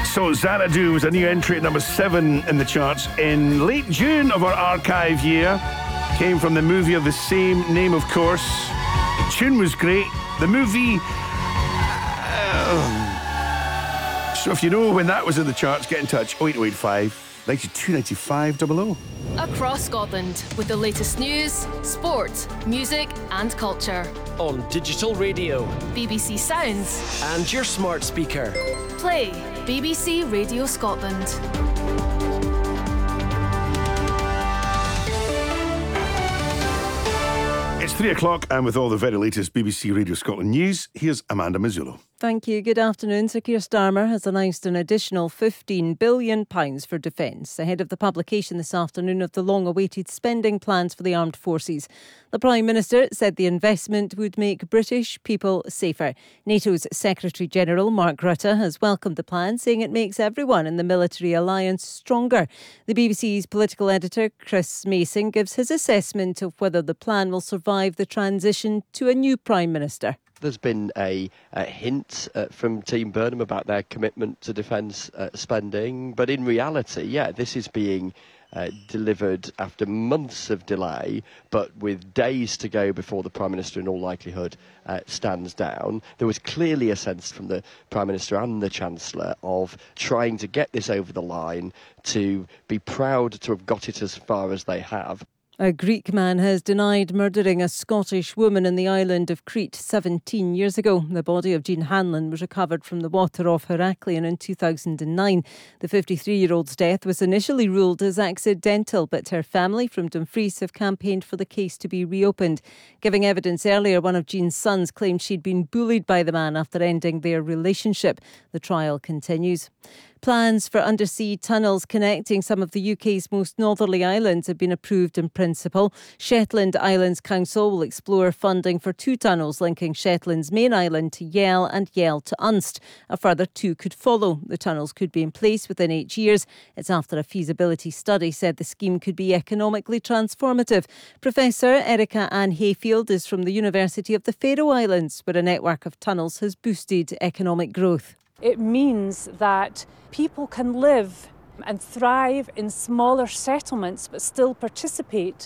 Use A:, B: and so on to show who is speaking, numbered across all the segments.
A: So Xanadu was a new entry at number 7 in the charts in late June of our archive year. Came from the movie of the same name, of course. The tune was great. The movie... So if you know when that was in the charts, get in touch. 0885 92 95 00.
B: Across Scotland with the latest news, sport, music and culture.
C: On digital radio,
B: BBC Sounds
C: and your smart speaker.
B: Play BBC Radio Scotland.
A: It's 3 o'clock, and with all the very latest BBC Radio Scotland news, here's Amanda Mazzullo.
D: Thank you. Good afternoon. Sir Keir Starmer has announced an additional £15 billion for defence ahead of the publication this afternoon of the long-awaited spending plans for the armed forces. The Prime Minister said the investment would make British people safer. NATO's Secretary-General Mark Rutte has welcomed the plan, saying it makes everyone in the military alliance stronger. The BBC's political editor, Chris Mason, gives his assessment of whether the plan will survive the transition to a new Prime Minister.
E: There's been a hint from Team Burnham about their commitment to defence spending, but in reality, this is being delivered after months of delay, but with days to go before the Prime Minister in all likelihood stands down. There was clearly a sense from the Prime Minister and the Chancellor of trying to get this over the line, to be proud to have got it as far as they have.
D: A Greek man has denied murdering a Scottish woman in the island of Crete 17 years ago. The body of Jean Hanlon was recovered from the water off Heraklion in 2009. The 53-year-old's death was initially ruled as accidental, but her family from Dumfries have campaigned for the case to be reopened. Giving evidence earlier, one of Jean's sons claimed she'd been bullied by the man after ending their relationship. The trial continues. Plans for undersea tunnels connecting some of the UK's most northerly islands have been approved in principle. Shetland Islands Council will explore funding for 2 tunnels linking Shetland's main island to Yell and Yell to Unst. A further 2 could follow. The tunnels could be in place within 8 years. It's after a feasibility study said the scheme could be economically transformative. Professor Erica Ann Hayfield is from the University of the Faroe Islands, where a network of tunnels has boosted economic growth.
F: It means that people can live and thrive in smaller settlements but still participate,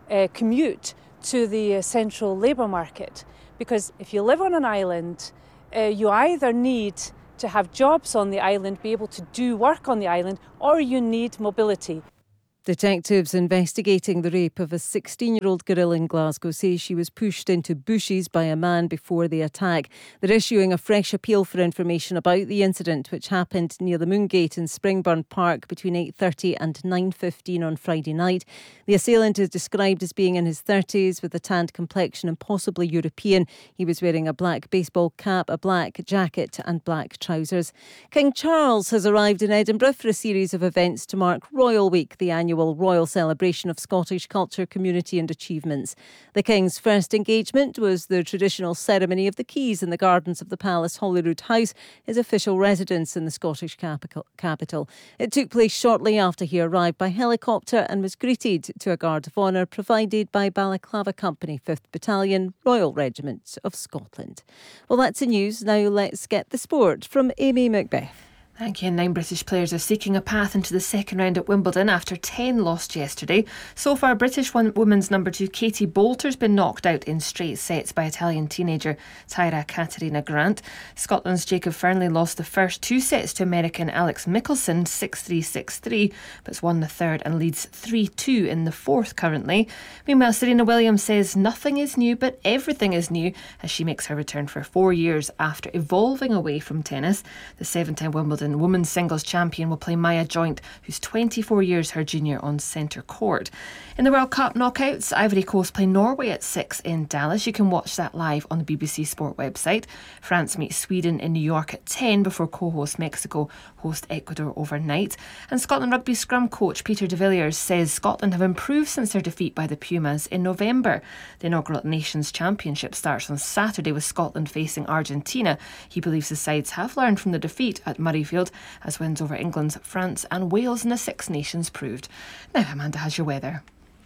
F: commute to the central labour market. Because if you live on an island, you either need to have jobs on the island, be able to do work on the island, or you need mobility.
D: Detectives investigating the rape of a 16-year-old girl in Glasgow say she was pushed into bushes by a man before the attack. They're issuing a fresh appeal for information about the incident, which happened near the Moongate in Springburn Park between 8:30 and 9:15 on Friday night. The assailant is described as being in his 30s with a tanned complexion and possibly European. He was wearing a black baseball cap, a black jacket and black trousers. King Charles has arrived in Edinburgh for a series of events to mark Royal Week, the annual royal celebration of Scottish culture, community and achievements. The King's first engagement was the traditional ceremony of the keys in the gardens of the Palace Holyrood House, his official residence in the Scottish capital. It took place shortly after he arrived by helicopter and was greeted to a guard of honour provided by Balaclava Company 5th Battalion, Royal Regiment of Scotland. Well, that's the news. Now let's get the sport from Amy Macbeth.
G: Thank you. And 9 British players are seeking a path into the second round at Wimbledon after 10 lost yesterday. So far, British women's number 2 Katie Boulter's been knocked out in straight sets by Italian teenager Tyra Caterina Grant. Scotland's Jacob Fernley lost the first 2 sets to American Alex Michelson 6-3, 6-3, but's won the third and leads 3-2 in the fourth currently. Meanwhile, Serena Williams says nothing is new but everything is new as she makes her return for 4 years after evolving away from tennis. The 7-time Wimbledon women's singles champion will play Maya Joint, who's 24 years her junior, on centre court. In the World Cup knockouts, Ivory Coast play Norway at 6 in Dallas. You can watch that live on the BBC Sport website. France meets Sweden in New York at 10 before co-host Mexico host Ecuador overnight. And Scotland rugby scrum coach Peter de Villiers says Scotland have improved since their defeat by the Pumas in November. The inaugural Nations Championship starts on Saturday with Scotland facing Argentina. He believes the sides have learned from the defeat at Murrayfield, as wins over England, France and Wales in the Six Nations proved. Now Amanda has your weather.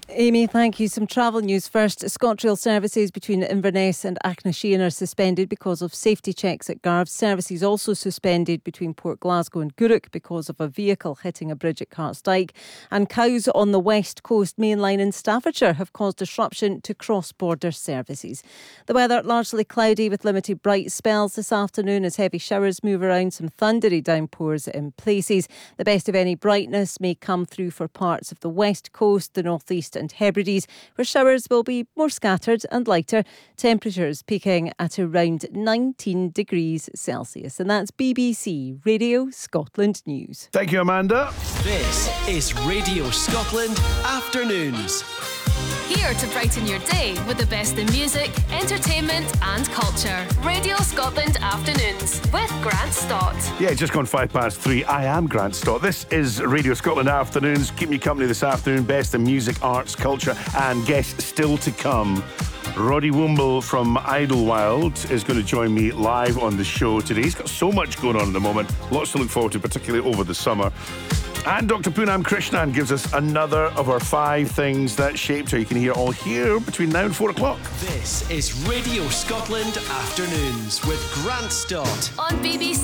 D: Amy, thank you. Some travel news first. ScotRail services between Inverness and Achnacean are suspended because of safety checks at Garves. Services also suspended between Port Glasgow and Gourock because of a vehicle hitting a bridge at Cartsdyke. And cows on the West Coast Main Line in Staffordshire have caused disruption to cross-border services. The weather largely cloudy with limited bright spells this afternoon as heavy showers move around, some thundery downpours in places. The best of any brightness may come through for parts of the West Coast, the North East and Hebrides, where showers will be more scattered and lighter. Temperatures peaking at around 19 degrees Celsius. And that's BBC Radio Scotland News.
A: Thank you, Amanda.
C: This is Radio Scotland Afternoons.
B: Here to brighten your day with the best in music, entertainment and culture. Radio Scotland Afternoons with Grant Stott.
A: Yeah, just gone 3:05. I am Grant Stott. This is Radio Scotland Afternoons. Keeping you company this afternoon. Best in music, arts, culture and guests still to come. Roddy Woomble from Idlewild is going to join me live on the show today. He's got so much going on at the moment. Lots to look forward to, particularly over the summer. And Dr. Poonam Krishnan gives us another of our 5 things that shaped her. You can hear all here between now and 4 o'clock.
C: This is Radio Scotland Afternoons with Grant Stott
B: on BBC